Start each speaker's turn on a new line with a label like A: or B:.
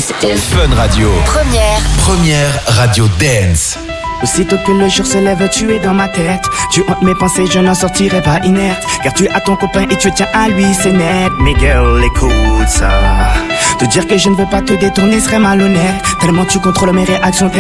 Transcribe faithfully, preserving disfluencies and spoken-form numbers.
A: This is
B: Fun Radio.
A: Première.
B: Première radio dance.
C: Aussitôt que le jour se lève, tu es dans ma tête. Tu hantes mes pensées, je n'en sortirai pas inerte. Car tu as ton copain et tu tiens à lui, c'est net. Mais girl, écoute ça. Te dire que je ne veux pas te détourner serait malhonnête. Tellement tu contrôles mes réactions.